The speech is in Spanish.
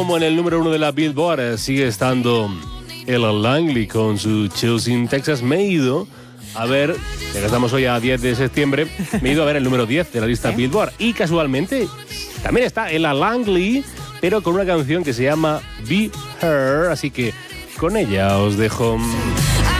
como en el número 1 de la Billboard sigue estando Ella Langley con su Chills in Texas, me he ido a ver, ya que estamos hoy a 10 de septiembre, me he ido a ver el número 10 de la lista Billboard. Y casualmente también está Ella Langley, pero con una canción que se llama Be Her, así que con ella os dejo.